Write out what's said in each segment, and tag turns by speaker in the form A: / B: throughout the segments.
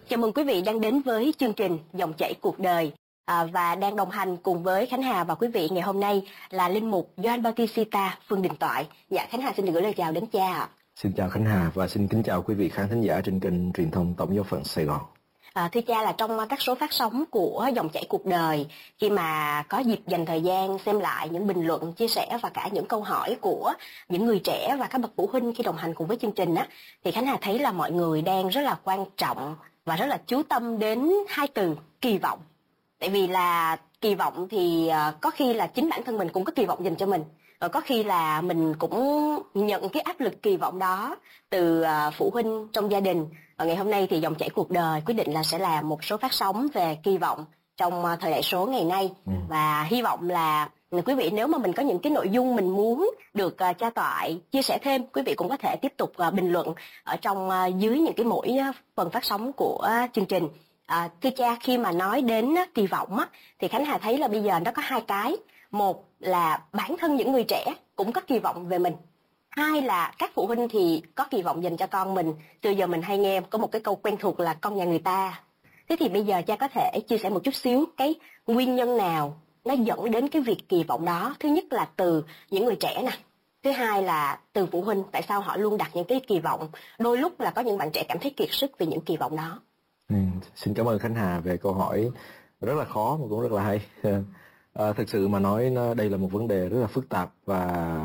A: Chào mừng quý vị đang đến với chương trình Dòng chảy cuộc đời và đang đồng hành cùng với Khánh Hà và quý vị ngày hôm nay là linh mục Gioan Bautista Phương Đình Toại. Dạ, Khánh Hà xin được gửi lời chào đến cha ạ.
B: Xin chào Khánh Hà và xin kính chào quý vị khán thính giả trên kênh truyền thông Tổng giáo phận Sài Gòn.
A: Thưa cha, là trong các số phát sóng của Dòng chảy cuộc đời, khi mà có dịp dành thời gian xem lại những bình luận, chia sẻ và cả những câu hỏi của những người trẻ và các bậc phụ huynh khi đồng hành cùng với chương trình á, thì Khánh Hà thấy là mọi người đang rất là quan trọng và rất là chú tâm đến hai từ kỳ vọng. Tại vì là kỳ vọng thì có khi là chính bản thân mình cũng có kỳ vọng dành cho mình, có khi là mình cũng nhận cái áp lực kỳ vọng đó từ phụ huynh trong gia đình. Và ngày hôm nay thì Dòng chảy cuộc đời quyết định là sẽ làm một số phát sóng về kỳ vọng trong thời đại số ngày nay. Và hy vọng là quý vị, nếu mà mình có những cái nội dung mình muốn được cha Toại chia sẻ thêm, quý vị cũng có thể tiếp tục bình luận ở trong dưới những cái mỗi phần phát sóng của chương trình. Thưa cha, khi mà nói đến kỳ vọng á, thì Khánh Hà thấy là bây giờ nó có hai cái. Một là bản thân những người trẻ cũng có kỳ vọng về mình. Hai là các phụ huynh thì có kỳ vọng dành cho con mình. Từ giờ mình hay nghe có một cái câu quen thuộc là con nhà người ta. Thế thì bây giờ cha có thể chia sẻ một chút xíu cái nguyên nhân nào nó dẫn đến cái việc kỳ vọng đó. Thứ nhất là từ những người trẻ nè. Thứ hai là từ phụ huynh, tại sao họ luôn đặt những cái kỳ vọng. Đôi lúc là có những bạn trẻ cảm thấy kiệt sức vì những kỳ vọng đó.
B: Xin cảm ơn Khánh Hà về câu hỏi rất là khó mà cũng rất là hay. Thực sự mà nói đây là một vấn đề rất là phức tạp và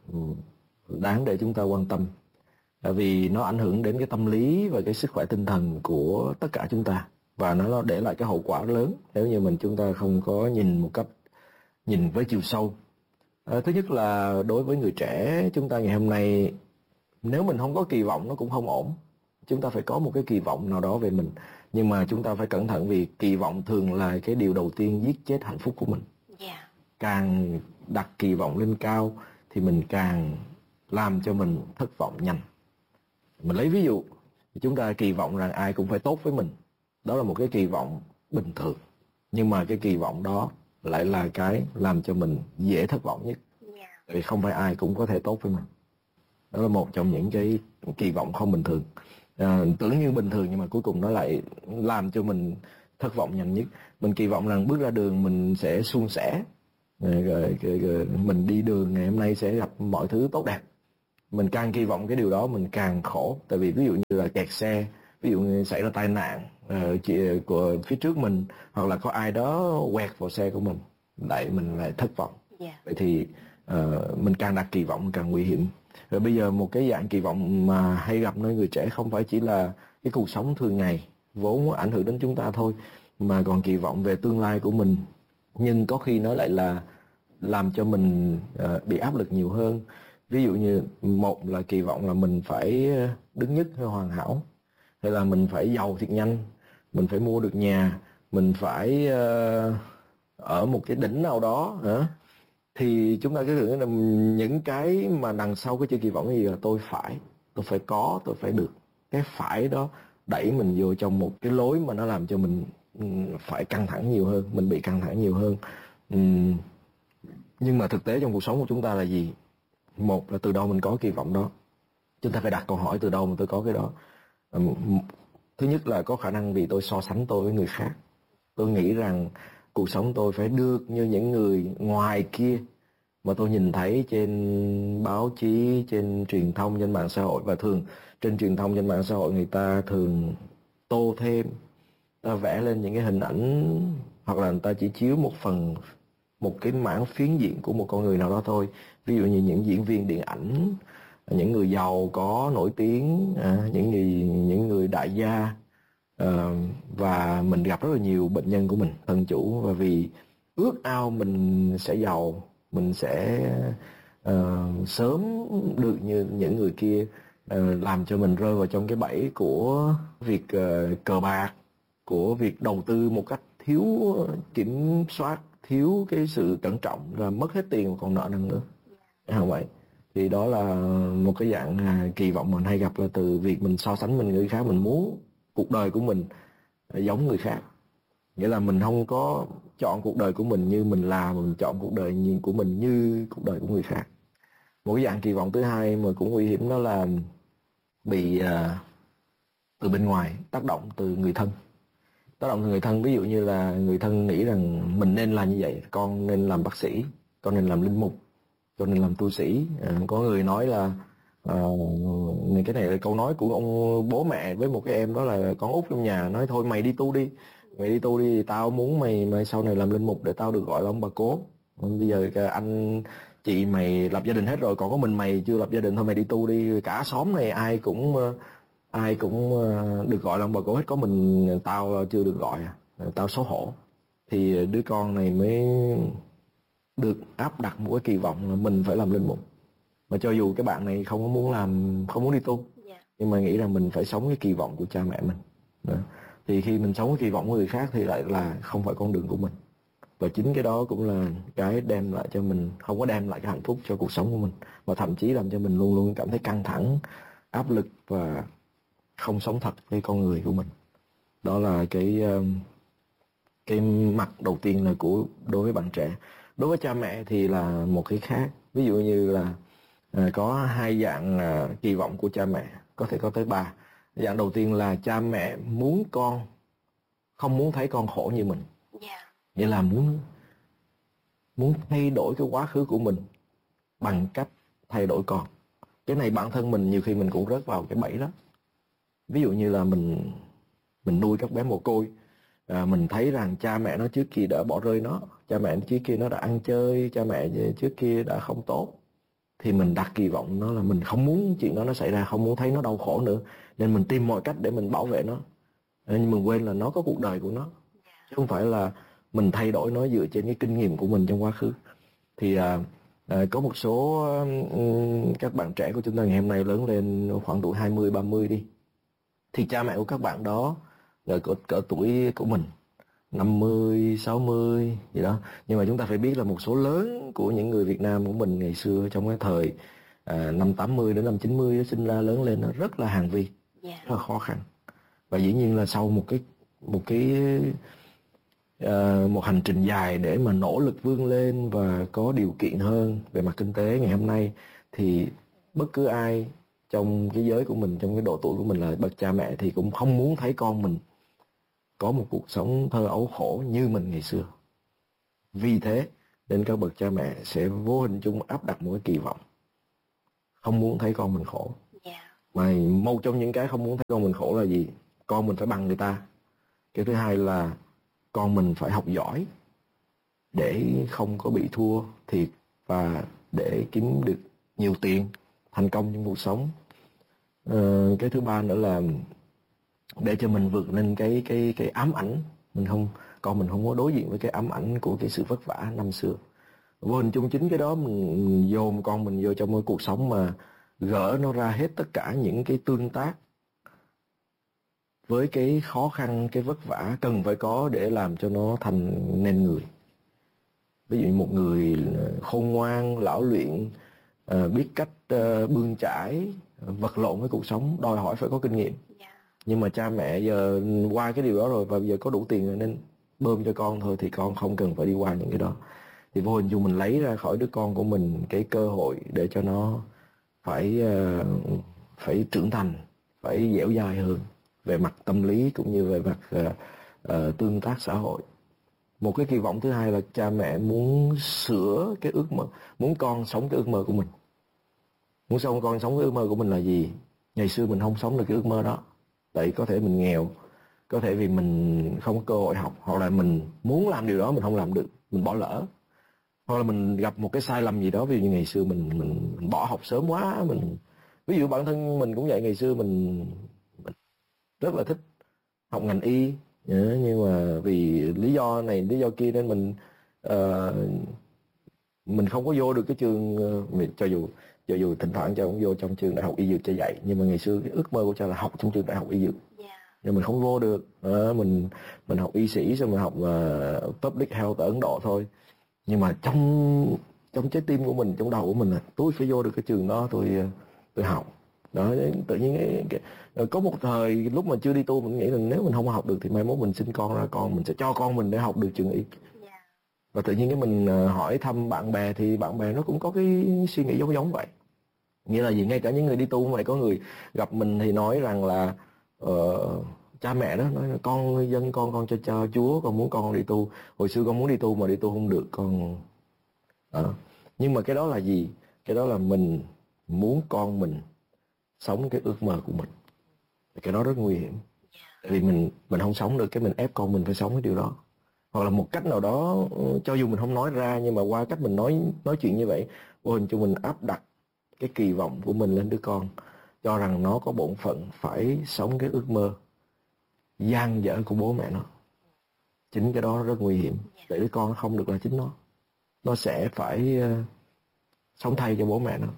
B: đáng để chúng ta quan tâm, vì nó ảnh hưởng đến cái tâm lý và cái sức khỏe tinh thần của tất cả chúng ta, và nó để lại cái hậu quả lớn nếu như chúng ta không có nhìn với chiều sâu. Thứ nhất là đối với người trẻ chúng ta ngày hôm nay, nếu mình không có kỳ vọng nó cũng không ổn. Chúng ta phải có một cái kỳ vọng nào đó về mình, nhưng mà chúng ta phải cẩn thận, vì kỳ vọng thường là cái điều đầu tiên giết chết hạnh phúc của mình. Càng đặt kỳ vọng lên cao thì mình càng làm cho mình thất vọng nhanh. Mình lấy ví dụ, chúng ta kỳ vọng rằng ai cũng phải tốt với mình. Đó là một cái kỳ vọng bình thường, nhưng mà cái kỳ vọng đó lại là cái làm cho mình dễ thất vọng nhất. Tại vì không phải ai cũng có thể tốt với mình. Đó là một trong những cái kỳ vọng không bình thường. Tưởng như bình thường nhưng mà cuối cùng nó lại làm cho mình thất vọng nhanh nhất. Mình kỳ vọng rằng bước ra đường mình sẽ suôn sẻ, rồi mình đi đường ngày hôm nay sẽ gặp mọi thứ tốt đẹp. Mình càng kỳ vọng cái điều đó mình càng khổ. Tại vì ví dụ như là kẹt xe, ví dụ như xảy ra tai nạn của phía trước mình, hoặc là có ai đó quẹt vào xe của mình, mình lại thất vọng. Vậy thì mình càng đặt kỳ vọng càng nguy hiểm. Rồi bây giờ một cái dạng kỳ vọng mà hay gặp nơi người trẻ không phải chỉ là cái cuộc sống thường ngày vốn ảnh hưởng đến chúng ta thôi, mà còn kỳ vọng về tương lai của mình. Nhưng có khi nó lại là làm cho mình bị áp lực nhiều hơn. Ví dụ như một là kỳ vọng là mình phải đứng nhất hay hoàn hảo, hay là mình phải giàu thiệt nhanh, mình phải mua được nhà, mình phải ở một cái đỉnh nào đó nữa. Thì chúng ta cứ tưởng là những cái mà đằng sau cái chữ kỳ vọng gì là tôi phải có, tôi phải được. Cái phải đó đẩy mình vô trong một cái lối mà nó làm cho mình phải căng thẳng nhiều hơn, mình bị căng thẳng nhiều hơn. Nhưng mà thực tế trong cuộc sống của chúng ta là gì? Một là từ đâu mình có kỳ vọng đó. Chúng ta phải đặt câu hỏi từ đâu mà tôi có cái đó. Thứ nhất là có khả năng vì tôi so sánh tôi với người khác. Tôi nghĩ rằng cuộc sống tôi phải được như những người ngoài kia mà tôi nhìn thấy trên báo chí, trên truyền thông, trên mạng xã hội. Và thường trên truyền thông, trên mạng xã hội người ta thường tô thêm, ta vẽ lên những cái hình ảnh, hoặc là người ta chỉ chiếu một cái mảng phiến diện của một con người nào đó thôi. Ví dụ như những diễn viên điện ảnh, những người giàu có nổi tiếng, những người đại gia. Và mình gặp rất là nhiều bệnh nhân của mình, thân chủ, và vì ước ao mình sẽ giàu, mình sẽ sớm được như những người kia, làm cho mình rơi vào trong cái bẫy của việc cờ bạc, của việc đầu tư một cách thiếu kiểm soát, thiếu cái sự cẩn trọng, và mất hết tiền còn nợ nần nữa. Không vậy thì đó là một cái dạng kỳ vọng mình hay gặp, là từ việc mình so sánh mình người khác. Mình muốn cuộc đời của mình giống người khác, nghĩa là mình không có chọn cuộc đời của mình như mình là, mà mình chọn cuộc đời của mình như cuộc đời của người khác. Một cái dạng kỳ vọng thứ hai mà cũng nguy hiểm đó là bị từ bên ngoài, tác động từ người thân. Tác động từ người thân, ví dụ như là người thân nghĩ rằng mình nên làm như vậy, con nên làm bác sĩ, con nên làm linh mục, con nên làm tu sĩ. Có người nói là cái này là câu nói của ông bố mẹ với một cái em, đó là con út trong nhà, nói thôi mày đi tu đi, mày đi tu đi, tao muốn mày sau này làm linh mục để tao được gọi là ông bà cố. Bây giờ anh chị mày lập gia đình hết rồi, còn có mình mày chưa lập gia đình, thôi mày đi tu đi, cả xóm này ai cũng được gọi là ông bà cố hết, có mình tao chưa được gọi, tao xấu hổ. Thì đứa con này mới được áp đặt một cái kỳ vọng là mình phải làm linh mục, mà cho dù cái bạn này không muốn đi tu, nhưng mà nghĩ rằng mình phải sống cái kỳ vọng của cha mẹ mình. Đó. Thì khi mình sống cái kỳ vọng của người khác thì lại là không phải con đường của mình, và chính cái đó cũng là cái đem lại cho mình, không có đem lại cái hạnh phúc cho cuộc sống của mình, mà thậm chí làm cho mình luôn luôn cảm thấy căng thẳng, áp lực và không sống thật với con người của mình. Đó là cái mặt đầu tiên là đối với bạn trẻ. Đối với cha mẹ thì là một cái khác. Ví dụ như là có hai dạng kỳ vọng của cha mẹ, có thể có tới 3. Dạng đầu tiên là cha mẹ muốn con, không muốn thấy con khổ như mình. Nghĩa là muốn thay đổi cái quá khứ của mình bằng cách thay đổi con. Cái này bản thân mình nhiều khi mình cũng rớt vào cái bẫy đó. Ví dụ như là mình nuôi các bé mồ côi, mình thấy rằng cha mẹ nó trước kia đã bỏ rơi nó, cha mẹ trước kia nó đã ăn chơi, cha mẹ trước kia đã không tốt, thì mình đặt kỳ vọng nó là mình không muốn chuyện đó nó xảy ra, không muốn thấy nó đau khổ nữa, nên mình tìm mọi cách để mình bảo vệ nó. Nhưng mình quên là nó có cuộc đời của nó, chứ không phải là mình thay đổi nó dựa trên cái kinh nghiệm của mình trong quá khứ. Thì có một số các bạn trẻ của chúng ta ngày hôm nay lớn lên khoảng tuổi 20, 30 đi, thì cha mẹ của các bạn đó là cỡ tuổi của mình, 50, 60 gì đó. Nhưng mà chúng ta phải biết là một số lớn của những người Việt Nam của mình ngày xưa trong cái thời năm 80 đến năm 90 nó sinh ra lớn lên nó rất là hàng vi, rất là khó khăn. Và dĩ nhiên là sau một hành trình dài để mà nỗ lực vươn lên và có điều kiện hơn về mặt kinh tế ngày hôm nay, thì bất cứ ai trong cái giới của mình, trong cái độ tuổi của mình là bậc cha mẹ thì cũng không muốn thấy con mình có một cuộc sống thơ ấu khổ như mình ngày xưa. Vì thế nên các bậc cha mẹ sẽ vô hình chung áp đặt một cái kỳ vọng không muốn thấy con mình khổ. Mà một trong những cái không muốn thấy con mình khổ là gì? Con mình phải bằng người ta. Cái thứ hai là con mình phải học giỏi để không có bị thua thiệt và để kiếm được nhiều tiền, thành công trong cuộc sống. Cái thứ ba nữa là để cho mình vượt lên cái ám ảnh, con mình không có đối diện với cái ám ảnh của cái sự vất vả năm xưa. Vô hình chung chính cái đó mình dồn con mình vô trong một cuộc sống mà gỡ nó ra hết tất cả những cái tương tác với cái khó khăn, cái vất vả cần phải có để làm cho nó thành nên người. Ví dụ như một người khôn ngoan, lão luyện, biết cách bươn chải, vật lộn với cuộc sống, đòi hỏi phải có kinh nghiệm. Nhưng mà cha mẹ giờ qua cái điều đó rồi và bây giờ có đủ tiền rồi nên bơm cho con thôi, thì con không cần phải đi qua những cái đó. Thì vô hình chung mình lấy ra khỏi đứa con của mình cái cơ hội để cho nó phải trưởng thành, phải dẻo dai hơn về mặt tâm lý cũng như về mặt tương tác xã hội. Một cái kỳ vọng thứ hai là cha mẹ muốn sửa cái ước mơ, muốn con sống cái ước mơ của mình. Muốn sao con sống cái ước mơ của mình là gì? Ngày xưa mình không sống được cái ước mơ đó, tại có thể mình nghèo, có thể vì mình không có cơ hội học, hoặc là mình muốn làm điều đó mình không làm được, mình bỏ lỡ, hoặc là mình gặp một cái sai lầm gì đó. Ví dụ như ngày xưa mình bỏ học sớm quá, ví dụ bản thân mình cũng vậy, ngày xưa mình rất là thích học ngành y, nhưng mà vì lý do này lý do kia nên mình không có vô được cái trường, cho dù thỉnh thoảng cho cũng vô trong trường đại học y dược cho dạy, nhưng mà ngày xưa cái ước mơ của cha là học trong trường đại học y dược, nhưng mình không vô được. Mình học y sĩ xong mình học public health ở Ấn Độ thôi, nhưng mà trong trái tim của mình, trong đầu của mình là tôi phải vô được cái trường đó, tôi học đó. Tự nhiên có một thời lúc mà chưa đi tu mình nghĩ là nếu mình không học được thì mai mốt mình sinh con ra, con mình sẽ cho con mình để học được trường y. Và tự nhiên cái mình hỏi thăm bạn bè thì bạn bè nó cũng có cái suy nghĩ giống vậy. Nghĩa là gì? Ngay cả những người đi tu mà có người gặp mình thì nói rằng là cha mẹ đó nói con dân con cho Chúa, con muốn con đi tu. Hồi xưa con muốn đi tu mà đi tu không được con. Nhưng mà cái đó là gì? Cái đó là mình muốn con mình sống cái ước mơ của mình. Cái đó rất nguy hiểm. Tại vì mình không sống được, cái mình ép con mình phải sống cái điều đó. Hoặc là một cách nào đó, cho dù mình không nói ra, nhưng mà qua cách mình nói chuyện như vậy, vô hình cho mình áp đặt cái kỳ vọng của mình lên đứa con, cho rằng nó có bổn phận phải sống cái ước mơ dang dở của bố mẹ nó. Chính cái đó rất nguy hiểm. Để đứa con nó không được là chính nó sẽ phải sống thay cho bố mẹ nó.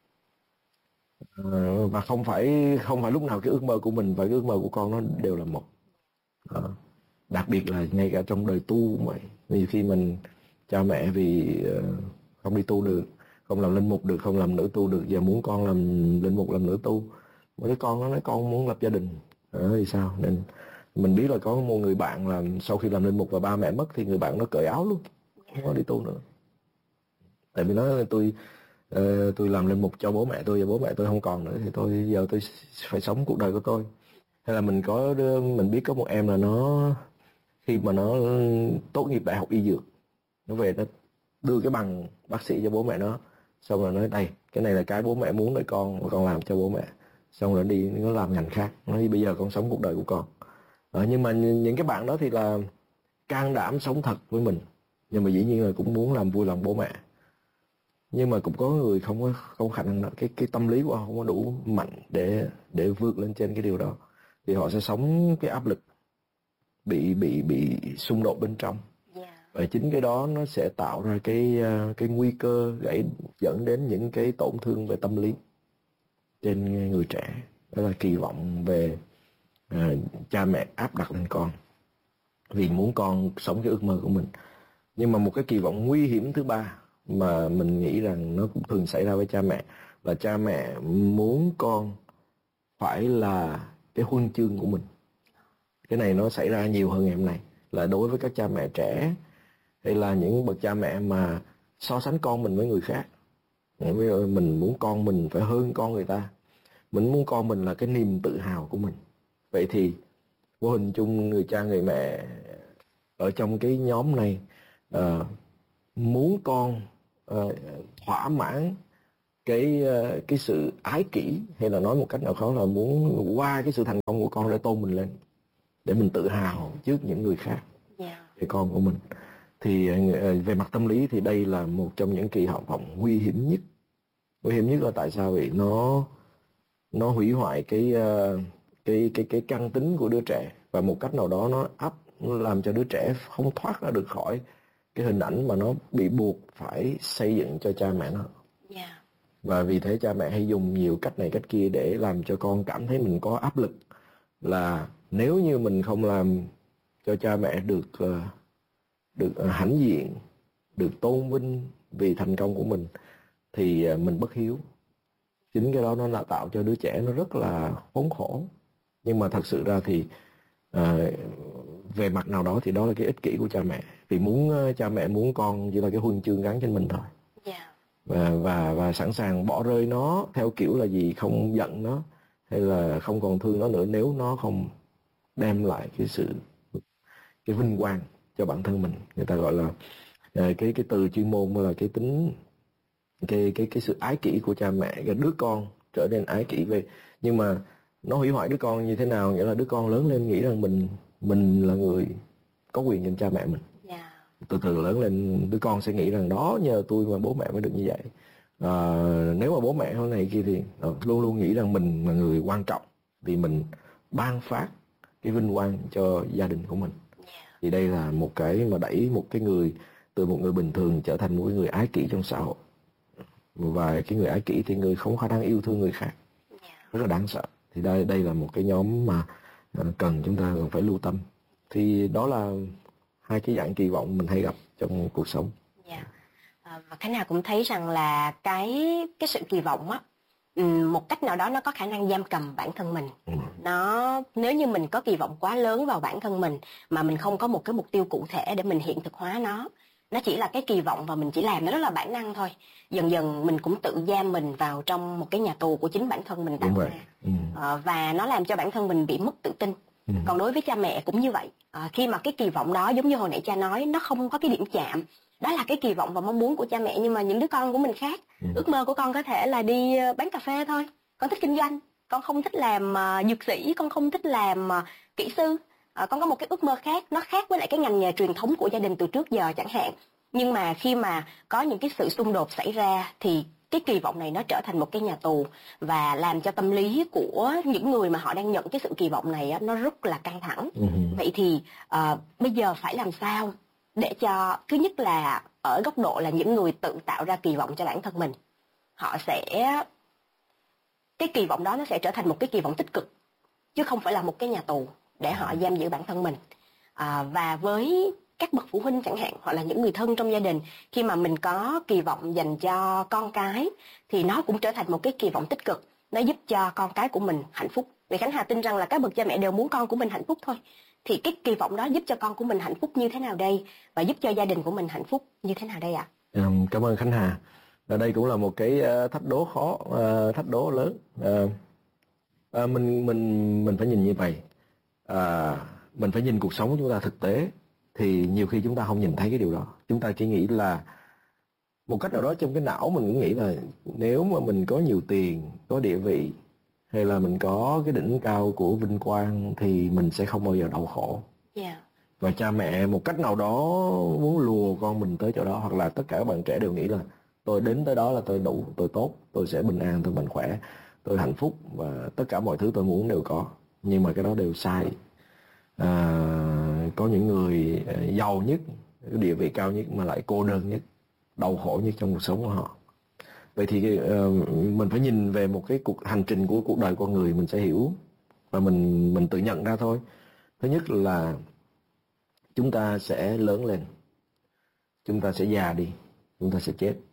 B: Và không phải lúc nào cái ước mơ của mình và cái ước mơ của con nó đều là một. Đặc biệt là ngay cả trong đời tu cũng vậy. Vì khi mình cha mẹ vì không đi tu được, không làm linh mục được, không làm nữ tu được, giờ muốn con làm linh mục, làm nữ tu, mà đứa con nó nói con muốn lập gia đình thì sao? Nên mình biết là có một người bạn là sau khi làm linh mục và ba mẹ mất thì người bạn nó cởi áo luôn, không có đi tu nữa. Tại vì nói tôi làm linh mục cho bố mẹ tôi, và bố mẹ tôi không còn nữa, thì giờ tôi phải sống cuộc đời của tôi. Hay là mình biết có một em là nó khi mà nó tốt nghiệp đại học y dược, nó về nó đưa cái bằng bác sĩ cho bố mẹ nó, xong rồi nói đây, cái này là cái bố mẹ muốn để con làm cho bố mẹ. Xong rồi đi nó làm ngành khác, nói bây giờ con sống cuộc đời của con. Nhưng mà những cái bạn đó thì là can đảm sống thật với mình, nhưng mà dĩ nhiên là cũng muốn làm vui lòng bố mẹ. Nhưng mà cũng có người không khả năng đó, cái tâm lý của họ không có đủ mạnh để vượt lên trên cái điều đó, thì họ sẽ sống cái áp lực, bị xung đột bên trong. Và chính cái đó nó sẽ tạo ra cái nguy cơ dẫn đến những cái tổn thương về tâm lý trên người trẻ. Đó là kỳ vọng về cha mẹ áp đặt lên con vì muốn con sống cái ước mơ của mình. Nhưng mà một cái kỳ vọng nguy hiểm thứ ba mà mình nghĩ rằng nó cũng thường xảy ra với cha mẹ là cha mẹ muốn con phải là cái huân chương của mình. Cái này nó xảy ra nhiều hơn ngày hôm nay, là đối với các cha mẹ trẻ hay là những bậc cha mẹ mà so sánh con mình với người khác. Bây giờ mình muốn con mình phải hơn con người ta, mình muốn con mình là cái niềm tự hào của mình. Vậy thì vô hình chung người cha người mẹ ở trong cái nhóm này muốn con thỏa mãn cái sự ái kỷ, hay là nói một cách nào đó là muốn qua cái sự thành công của con để tôn mình lên, để mình tự hào trước những người khác về con của mình. Thì về mặt tâm lý thì đây là một trong những kỳ vọng nguy hiểm nhất. Nguy hiểm nhất là tại sao? Vì nó hủy hoại cái căn tính của đứa trẻ, và một cách nào đó nó làm cho đứa trẻ không thoát ra được khỏi cái hình ảnh mà nó bị buộc phải xây dựng cho cha mẹ nó. Và vì thế cha mẹ hay dùng nhiều cách này cách kia để làm cho con cảm thấy mình có áp lực, là nếu như mình không làm cho cha mẹ được hãnh diện, được tôn vinh vì thành công của mình, thì mình bất hiếu. Chính cái đó nó là tạo cho đứa trẻ nó rất là khốn khổ. Nhưng mà thật sự ra thì về mặt nào đó thì đó là cái ích kỷ của cha mẹ, vì cha mẹ muốn con chỉ là cái huân chương gắn trên mình thôi. Và sẵn sàng bỏ rơi nó theo kiểu là gì, không giận nó hay là không còn thương nó nữa nếu nó không đem lại cái vinh quang cho bản thân mình. Người ta gọi là cái từ chuyên môn là cái tính cái sự ái kỷ của cha mẹ, cái đứa con trở nên ái kỷ về. Nhưng mà nó hủy hoại đứa con như thế nào? Nghĩa là đứa con lớn lên nghĩ rằng mình là người có quyền trên cha mẹ mình. Từ từ lớn lên đứa con sẽ nghĩ rằng đó, nhờ tôi mà bố mẹ mới được như vậy. Nếu mà bố mẹ hôm này kia thì luôn luôn nghĩ rằng mình là người quan trọng, vì mình ban phát cái vinh quang cho gia đình của mình. Thì đây là một cái mà đẩy một cái người từ một người bình thường trở thành một người ái kỷ trong xã hội. Và cái người ái kỷ thì người không có khả năng yêu thương người khác, rất là đáng sợ. Thì đây là một cái nhóm mà cần chúng ta cần phải lưu tâm. Thì đó là hai cái dạng kỳ vọng mình hay gặp trong cuộc sống.
A: Và cái nào cũng thấy rằng là cái sự kỳ vọng á, một cách nào đó nó có khả năng giam cầm bản thân mình. Nếu như mình có kỳ vọng quá lớn vào bản thân mình mà mình không có một cái mục tiêu cụ thể để mình hiện thực hóa nó, Nó chỉ là cái kỳ vọng và mình chỉ làm nó rất là bản năng thôi. Dần dần mình cũng tự giam mình vào trong một cái nhà tù của chính bản thân mình tạo ra. Và nó làm cho bản thân mình bị mất tự tin. Còn đối với cha mẹ cũng như vậy. Khi mà cái kỳ vọng đó giống như hồi nãy cha nói, nó không có cái điểm chạm. Đó là cái kỳ vọng và mong muốn của cha mẹ, nhưng mà những đứa con của mình khác. Ước mơ của con có thể là đi bán cà phê thôi. Con thích kinh doanh, con không thích làm dược sĩ, con không thích làm kỹ sư. Con có một cái ước mơ khác, nó khác với lại cái ngành nghề truyền thống của gia đình từ trước giờ chẳng hạn. Nhưng mà khi mà có những cái sự xung đột xảy ra thì cái kỳ vọng này nó trở thành một cái nhà tù và làm cho tâm lý của những người mà họ đang nhận cái sự kỳ vọng này á, nó rất là căng thẳng. Vậy thì bây giờ phải làm sao để cho, thứ nhất là ở góc độ là những người tự tạo ra kỳ vọng cho bản thân mình, họ sẽ, cái kỳ vọng đó nó sẽ trở thành một cái kỳ vọng tích cực chứ không phải là một cái nhà tù để họ giam giữ bản thân mình. Và với các bậc phụ huynh chẳng hạn, hoặc là những người thân trong gia đình, khi mà mình có kỳ vọng dành cho con cái thì nó cũng trở thành một cái kỳ vọng tích cực, nó giúp cho con cái của mình hạnh phúc. Vì Khánh Hà tin rằng là các bậc cha mẹ đều muốn con của mình hạnh phúc thôi. Thì cái kỳ vọng đó giúp cho con của mình hạnh phúc như thế nào đây, và giúp cho gia đình của mình hạnh phúc như thế nào đây ạ?
B: Cảm ơn Khánh Hà. Ở đây cũng là một cái thách đố khó, thách đố lớn. Mình phải nhìn như vậy. Mình phải nhìn cuộc sống của chúng ta thực tế, thì nhiều khi chúng ta không nhìn thấy cái điều đó. Chúng ta chỉ nghĩ là một cách nào đó trong cái não mình cũng nghĩ là nếu mà mình có nhiều tiền, có địa vị, hay là mình có cái đỉnh cao của vinh quang thì mình sẽ không bao giờ đau khổ. Và cha mẹ một cách nào đó muốn lùa con mình tới chỗ đó, hoặc là tất cả các bạn trẻ đều nghĩ là tôi đến tới đó là tôi đủ, tôi tốt, tôi sẽ bình an, tôi mạnh khỏe, tôi hạnh phúc và tất cả mọi thứ tôi muốn đều có. Nhưng mà cái đó đều sai. Có những người giàu nhất, địa vị cao nhất mà lại cô đơn nhất, đau khổ nhất trong cuộc sống của họ. Vậy thì mình phải nhìn về một cái cuộc hành trình của cuộc đời con người, mình sẽ hiểu và mình tự nhận ra thôi. Thứ nhất là chúng ta sẽ lớn lên, chúng ta sẽ già đi, chúng ta sẽ chết.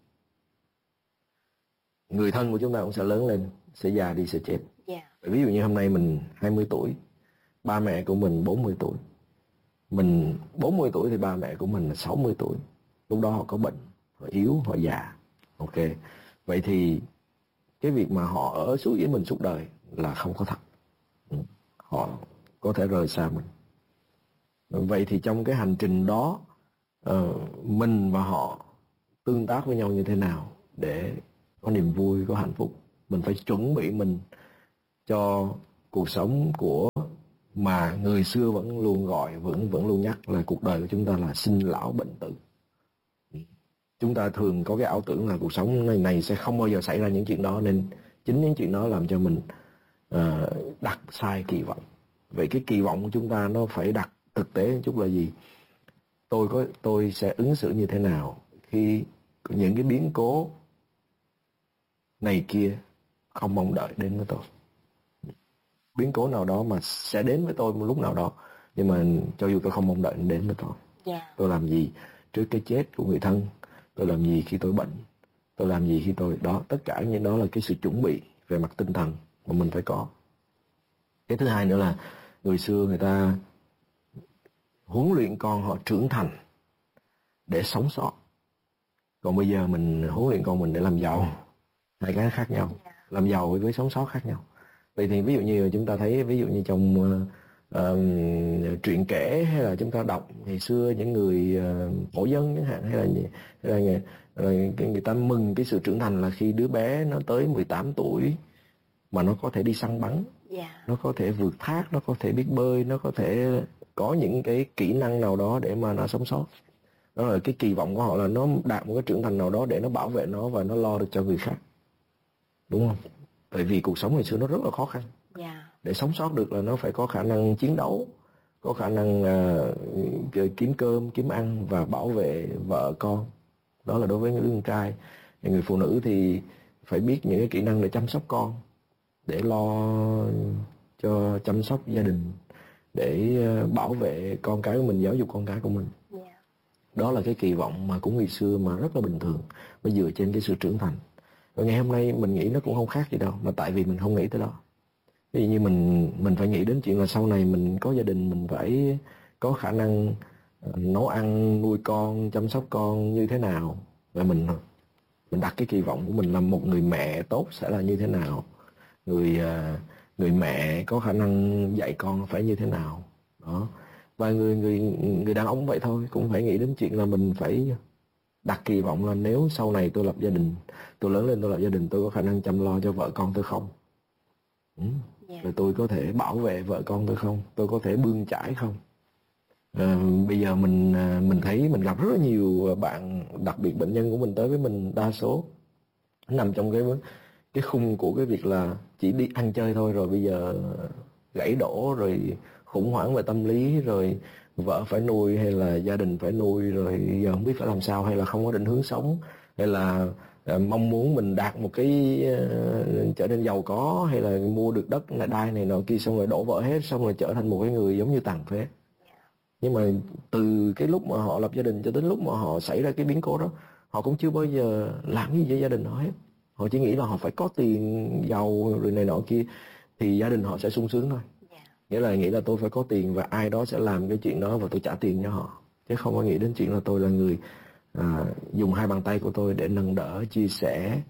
B: Người thân của chúng ta cũng sẽ lớn lên, sẽ già đi, sẽ chết. Ví dụ như hôm nay mình 20 tuổi, ba mẹ của mình 40 tuổi. Mình 40 tuổi thì ba mẹ của mình là 60 tuổi. Lúc đó họ có bệnh, họ yếu, họ già. Ok. Vậy thì cái việc mà họ ở suốt với mình suốt đời là không có thật. Họ có thể rời xa mình. Vậy thì trong cái hành trình đó, mình và họ tương tác với nhau như thế nào để có niềm vui, có hạnh phúc. Mình phải chuẩn bị mình cho cuộc sống của mà người xưa vẫn luôn gọi, vẫn luôn nhắc là cuộc đời của chúng ta là sinh lão bệnh tử. Chúng ta thường có cái ảo tưởng là cuộc sống này sẽ không bao giờ xảy ra những chuyện đó, nên chính những chuyện đó làm cho mình đặt sai kỳ vọng. Vậy cái kỳ vọng của chúng ta nó phải đặt thực tế một chút là gì? Tôi sẽ ứng xử như thế nào khi những cái biến cố này kia không mong đợi đến với tôi. Biến cố nào đó mà sẽ đến với tôi một lúc nào đó, nhưng mà cho dù tôi không mong đợi đến với tôi. Tôi làm gì trước cái chết của người thân, tôi làm gì khi tôi bệnh, tôi làm gì khi tôi đó, tất cả những đó là cái sự chuẩn bị về mặt tinh thần mà mình phải có. Cái thứ hai nữa là người xưa người ta huấn luyện con họ trưởng thành để sống sót. Còn bây giờ mình huấn luyện con mình để làm giàu. Hai cái khác nhau. Làm giàu với sống sót khác nhau. Vậy thì ví dụ như chúng ta thấy, ví dụ như trong truyện kể hay là chúng ta đọc ngày xưa những người thổ dân chẳng hạn, hay là người ta mừng cái sự trưởng thành là khi đứa bé nó tới 18 tuổi mà nó có thể đi săn bắn, nó có thể vượt thác, nó có thể biết bơi, nó có thể có những cái kỹ năng nào đó để mà nó sống sót. Đó là cái kỳ vọng của họ, là nó đạt một cái trưởng thành nào đó để nó bảo vệ nó và nó lo được cho người khác. Đúng không? Bởi vì cuộc sống ngày xưa nó rất là khó khăn. Để sống sót được là nó phải có khả năng chiến đấu, có khả năng kiếm cơm, kiếm ăn và bảo vệ vợ con. Đó là đối với người con trai. Người phụ nữ thì phải biết những cái kỹ năng để chăm sóc con, để lo cho chăm sóc gia đình, để bảo vệ con cái của mình, giáo dục con cái của mình. Đó là cái kỳ vọng mà của người xưa mà rất là bình thường, mà dựa trên cái sự trưởng thành. Và ngày hôm nay mình nghĩ nó cũng không khác gì đâu, mà tại vì mình không nghĩ tới đó. Ví dụ như mình phải nghĩ đến chuyện là sau này mình có gia đình, mình phải có khả năng nấu ăn, nuôi con, chăm sóc con như thế nào, và mình đặt cái kỳ vọng của mình là một người mẹ tốt sẽ là như thế nào, người mẹ có khả năng dạy con phải như thế nào đó. Và người đàn ông vậy thôi, cũng phải nghĩ đến chuyện là mình phải đặt kỳ vọng là nếu sau này tôi lập gia đình, tôi lớn lên tôi lập gia đình, tôi có khả năng chăm lo cho vợ con tôi không, rồi tôi có thể bảo vệ vợ con tôi không, tôi có thể bươn chải không. Bây giờ mình thấy mình gặp rất là nhiều bạn, đặc biệt bệnh nhân của mình tới với mình đa số nằm trong cái khung của cái việc là chỉ đi ăn chơi thôi, rồi bây giờ gãy đổ, rồi khủng hoảng về tâm lý, rồi vợ phải nuôi hay là gia đình phải nuôi, rồi giờ không biết phải làm sao, hay là không có định hướng sống, hay là mong muốn mình đạt một cái trở nên giàu có, hay là mua được đất là đai này nọ kia, xong rồi đổ vỡ hết, xong rồi trở thành một cái người giống như tàn phế. Nhưng mà từ cái lúc mà họ lập gia đình cho đến lúc mà họ xảy ra cái biến cố đó, họ cũng chưa bao giờ làm gì với gia đình họ hết. Họ chỉ nghĩ là họ phải có tiền giàu rồi này nọ kia thì gia đình họ sẽ sung sướng thôi. Nghĩa là nghĩ là tôi phải có tiền và ai đó sẽ làm cái chuyện đó và tôi trả tiền cho họ, chứ không có nghĩ đến chuyện là tôi là người dùng hai bàn tay của tôi để nâng đỡ, chia sẻ,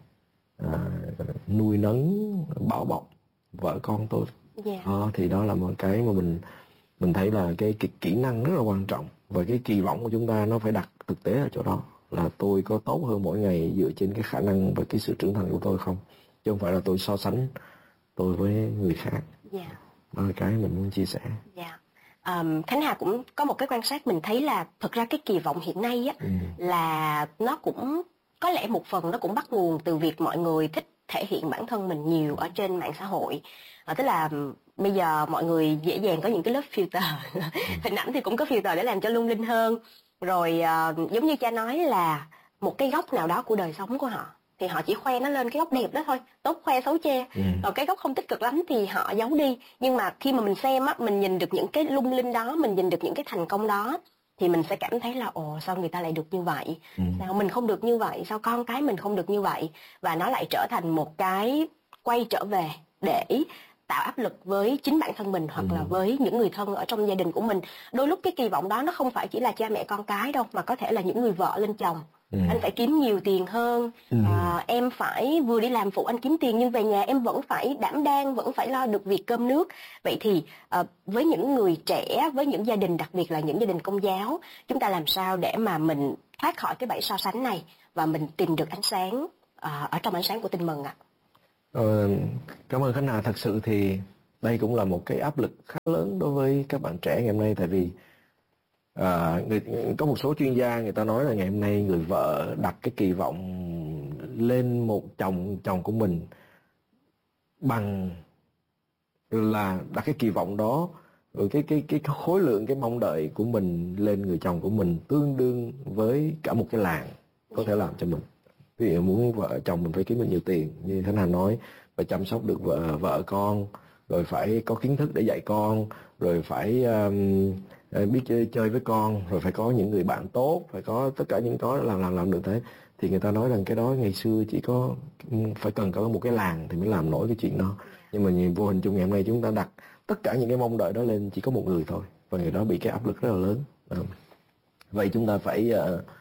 B: nuôi nấng, bảo bọc vợ con tôi. Thì đó là một cái mà mình thấy là cái kỹ năng rất là quan trọng, và cái kỳ vọng của chúng ta nó phải đặt thực tế ở chỗ đó, là tôi có tốt hơn mỗi ngày dựa trên cái khả năng và cái sự trưởng thành của tôi không, chứ không phải là tôi so sánh tôi với người khác. Đó là cái mình muốn chia sẻ.
A: Khánh Hà cũng có một cái quan sát mình thấy là thực ra cái kỳ vọng hiện nay á, là nó cũng có lẽ một phần nó cũng bắt nguồn từ việc mọi người thích thể hiện bản thân mình nhiều ở trên mạng xã hội. Tức là bây giờ mọi người dễ dàng có những cái lớp filter hình ảnh thì cũng có filter để làm cho lung linh hơn. Rồi giống như cha nói là một cái góc nào đó của đời sống của họ thì họ chỉ khoe nó lên cái góc đẹp đó thôi, tốt khoe xấu chê. Còn cái góc không tích cực lắm thì họ giấu đi. Nhưng mà khi mà mình xem á, mình nhìn được những cái lung linh đó, mình nhìn được những cái thành công đó, thì mình sẽ cảm thấy là ồ, sao người ta lại được như vậy, sao mình không được như vậy, sao con cái mình không được như vậy. Và nó lại trở thành một cái quay trở về để tạo áp lực với chính bản thân mình, hoặc là với những người thân ở trong gia đình của mình. Đôi lúc cái kỳ vọng đó nó không phải chỉ là cha mẹ con cái đâu, mà có thể là những người vợ lên chồng. Anh phải kiếm nhiều tiền hơn, em phải vừa đi làm phụ anh kiếm tiền, nhưng về nhà em vẫn phải đảm đang, vẫn phải lo được việc cơm nước. Vậy thì với những người trẻ, với những gia đình, đặc biệt là những gia đình Công giáo, chúng ta làm sao để mà mình thoát khỏi cái bẫy so sánh này và mình tìm được ánh sáng ở trong ánh sáng của Tin Mừng ạ?
B: Cảm ơn Khánh Hà. Thật sự thì đây cũng là một cái áp lực khá lớn đối với các bạn trẻ ngày hôm nay, tại vì có một số chuyên gia người ta nói là ngày hôm nay người vợ đặt cái kỳ vọng lên một chồng của mình bằng là đặt cái kỳ vọng đó, rồi cái khối lượng cái mong đợi của mình lên người chồng của mình tương đương với cả một cái làng có thể làm cho mình. Ví dụ muốn vợ chồng mình phải kiếm được nhiều tiền, như thế nào nói, phải chăm sóc được vợ con, rồi phải có kiến thức để dạy con, rồi phải biết chơi với con, rồi phải có những người bạn tốt, phải có tất cả những đó làm được thế. Thì người ta nói rằng cái đó ngày xưa chỉ có phải cần có một cái làng thì mới làm nổi cái chuyện đó. Nhưng mà vô hình chung ngày hôm nay chúng ta đặt tất cả những cái mong đợi đó lên chỉ có một người thôi, và người đó bị cái áp lực rất là lớn. Vậy chúng ta phải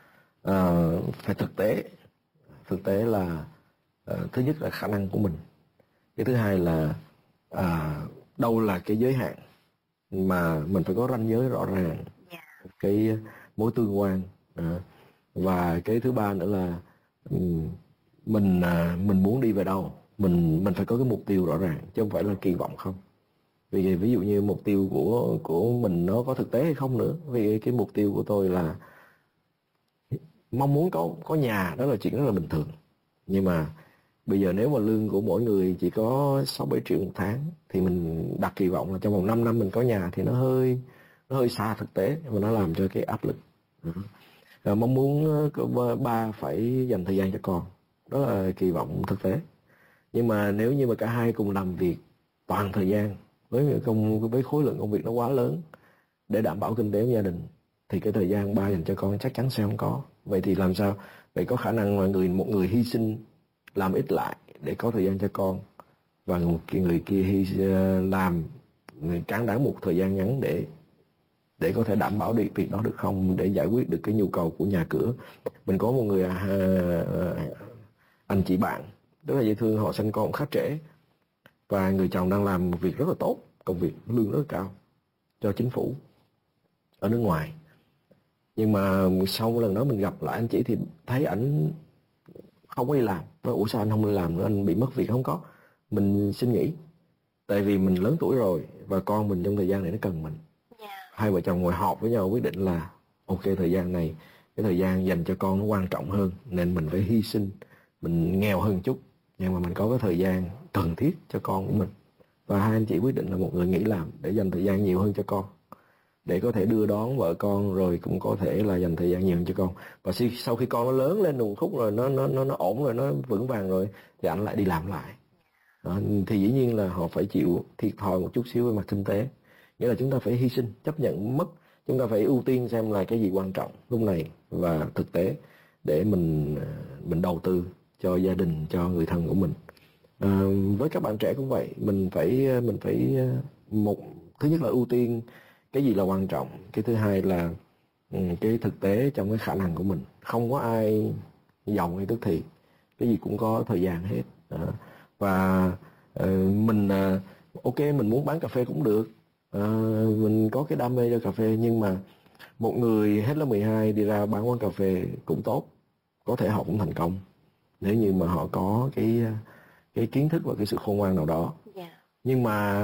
B: thực tế là thứ nhất là khả năng của mình, cái thứ hai là đâu là cái giới hạn mà mình phải có ranh giới rõ ràng, cái mối tương quan, và cái thứ ba nữa là mình muốn đi về đâu, mình phải có cái mục tiêu rõ ràng, chứ không phải là kỳ vọng không. Vì ví dụ như mục tiêu của mình nó có thực tế hay không nữa. Vì cái mục tiêu của tôi là mong muốn có nhà, đó là chuyện rất là bình thường. Nhưng mà bây giờ nếu mà lương của mỗi người chỉ có 6-7 triệu một tháng thì mình đặt kỳ vọng là trong vòng 5 năm mình có nhà thì nó hơi xa thực tế, và nó làm cho cái áp lực. Mong muốn ba phải dành thời gian cho con, đó là kỳ vọng thực tế. Nhưng mà nếu như mà cả hai cùng làm việc toàn thời gian với khối lượng công việc nó quá lớn để đảm bảo kinh tế của gia đình, thì cái thời gian ba dành cho con chắc chắn sẽ không có. Vậy thì làm sao? Vậy có khả năng là một người hy sinh làm ít lại để có thời gian cho con, và người kia làm cán đáng một thời gian ngắn để để có thể đảm bảo được việc đó được không, để giải quyết được cái nhu cầu của nhà cửa. Mình có một người anh chị bạn rất là dễ thương, họ sinh con khá trễ, và người chồng đang làm một việc rất là tốt, công việc lương rất là cao cho chính phủ ở nước ngoài. Nhưng mà sau một lần đó mình gặp lại anh chị thì thấy ảnh không có đi làm. Nói, ủa sao anh không đi làm nữa, anh bị mất việc? Không có, mình xin nghỉ. Tại vì mình lớn tuổi rồi và con mình trong thời gian này nó cần mình. Hai vợ chồng ngồi họp với nhau quyết định là ok, thời gian này, cái thời gian dành cho con nó quan trọng hơn, nên mình phải hy sinh, mình nghèo hơn chút nhưng mà mình có cái thời gian cần thiết cho con của mình. Và hai anh chị quyết định là một người nghỉ làm để dành thời gian nhiều hơn cho con, để có thể đưa đón vợ con, rồi cũng có thể là dành thời gian nhiều hơn cho con. Và sau khi con nó lớn lên một khúc rồi, nó ổn rồi, nó vững vàng rồi, thì anh lại đi làm lại. Đó, thì dĩ nhiên là họ phải chịu thiệt thòi một chút xíu về mặt kinh tế. Nghĩa là chúng ta phải hy sinh, chấp nhận mất. Chúng ta phải ưu tiên xem là cái gì quan trọng lúc này và thực tế, để mình đầu tư cho gia đình, cho người thân của mình. Với các bạn trẻ cũng vậy, mình phải thứ nhất là ưu tiên cái gì là quan trọng, cái thứ hai là cái thực tế trong cái khả năng của mình. Không có ai giàu ngay tức thì, cái gì cũng có thời gian hết. Và mình ok, mình muốn bán cà phê cũng được, mình có cái đam mê cho cà phê, nhưng mà một người hết lớp 12 đi ra bán quán cà phê cũng tốt, có thể họ cũng thành công nếu như mà họ có cái kiến thức và cái sự khôn ngoan nào đó. Nhưng mà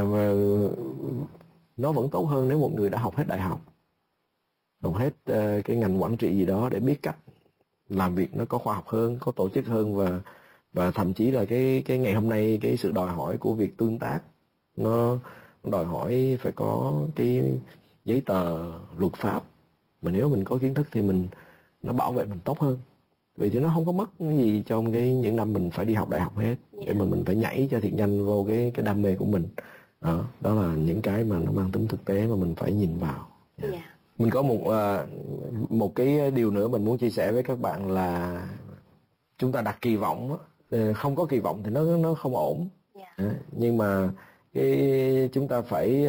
B: nó vẫn tốt hơn nếu một người đã học hết đại học, học hết cái ngành quản trị gì đó, để biết cách làm việc nó có khoa học hơn, có tổ chức hơn, và thậm chí là cái ngày hôm nay cái sự đòi hỏi của việc tương tác nó đòi hỏi phải có cái giấy tờ luật pháp, mà nếu mình có kiến thức thì nó bảo vệ mình tốt hơn. Vì thì nó không có mất cái gì trong những năm mình phải đi học đại học hết, để mà mình phải nhảy cho thiệt nhanh vô cái đam mê của mình. Đó là những cái mà nó mang tính thực tế mà mình phải nhìn vào. Mình có một cái điều nữa mình muốn chia sẻ với các bạn là chúng ta đặt kỳ vọng, không có kỳ vọng thì nó không ổn. Nhưng mà chúng ta phải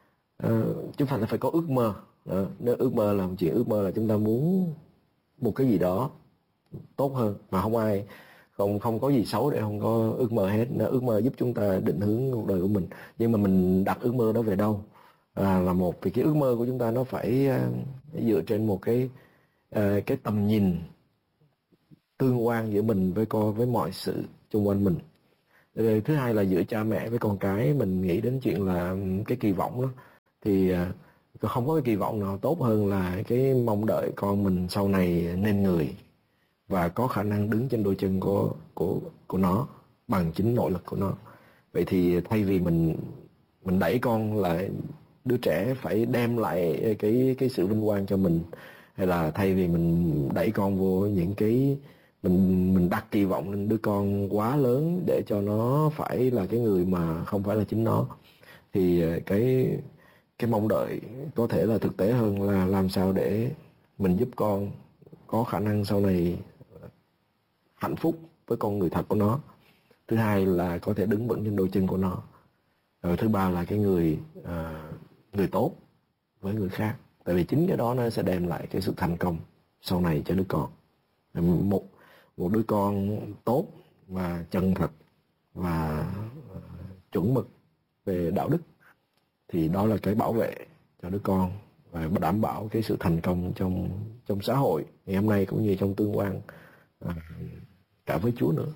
B: có ước mơ. Nếu ước mơ là một chuyện, ước mơ là chúng ta muốn một cái gì đó tốt hơn, mà không có gì xấu để không có ước mơ hết. Ước mơ giúp chúng ta định hướng cuộc đời của mình. Nhưng mà mình đặt ước mơ đó về đâu là một, vì cái ước mơ của chúng ta nó phải dựa trên một cái tầm nhìn tương quan giữa mình với mọi sự xung quanh mình. Rồi thứ hai là giữa cha mẹ với con cái. Mình nghĩ đến chuyện là cái kỳ vọng đó, thì không có cái kỳ vọng nào tốt hơn là cái mong đợi con mình sau này nên người và có khả năng đứng trên đôi chân của nó bằng chính nội lực của nó. Vậy thì thay vì mình đẩy con lại, đứa trẻ phải đem lại cái sự vinh quang cho mình, hay là thay vì mình đẩy con vô những cái mình đặt kỳ vọng lên đứa con quá lớn để cho nó phải là cái người mà không phải là chính nó, thì cái mong đợi có thể là thực tế hơn là làm sao để mình giúp con có khả năng sau này hạnh phúc với con người thật của nó. Thứ hai là có thể đứng vững trên đôi chân của nó. Rồi thứ ba là cái người tốt với người khác. Tại vì chính cái đó nó sẽ đem lại cái sự thành công sau này cho đứa con. Một đứa con tốt và chân thật và chuẩn mực về đạo đức, thì đó là cái bảo vệ cho đứa con và đảm bảo cái sự thành công trong xã hội ngày hôm nay, cũng như trong tương quan cả với Chúa nữa.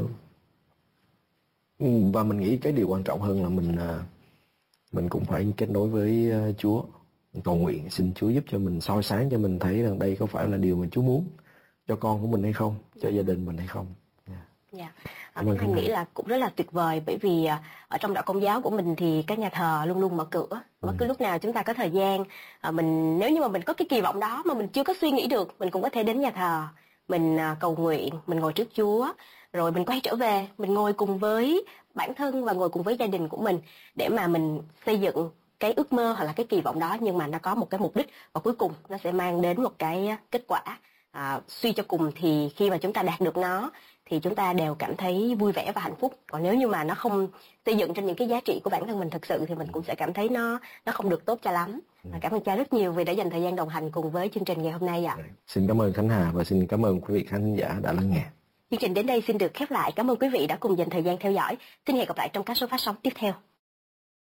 B: Và mình nghĩ cái điều quan trọng hơn là mình cũng phải kết nối với Chúa, cầu nguyện xin Chúa giúp cho mình, soi sáng cho mình thấy rằng đây có phải là điều mà Chúa muốn cho con của mình hay không, cho gia đình mình hay không.
A: Mình nghĩ là cũng rất là tuyệt vời, bởi vì ở trong đạo Công giáo của mình thì cái nhà thờ luôn luôn mở cửa. Bất cứ lúc nào chúng ta có thời gian, nếu như mà mình có cái kỳ vọng đó mà mình chưa có suy nghĩ được, mình cũng có thể đến nhà thờ, mình cầu nguyện, mình ngồi trước Chúa, rồi mình quay trở về, mình ngồi cùng với bản thân và ngồi cùng với gia đình của mình để mà mình xây dựng cái ước mơ hoặc là cái kỳ vọng đó, nhưng mà nó có một cái mục đích và cuối cùng nó sẽ mang đến một cái kết quả suy cho cùng thì khi mà chúng ta đạt được nó thì chúng ta đều cảm thấy vui vẻ và hạnh phúc. Còn nếu như mà nó không xây dựng trên những cái giá trị của bản thân mình thực sự thì mình cũng sẽ cảm thấy nó không được tốt cho lắm. Cảm ơn cha rất nhiều vì đã dành thời gian đồng hành cùng với chương trình ngày hôm nay ạ.
B: Xin cảm ơn Khánh Hà và xin cảm ơn quý vị khán giả đã lắng nghe.
A: Chương trình đến đây xin được khép lại. Cảm ơn quý vị đã cùng dành thời gian theo dõi. Xin hẹn gặp lại trong các số phát sóng tiếp theo.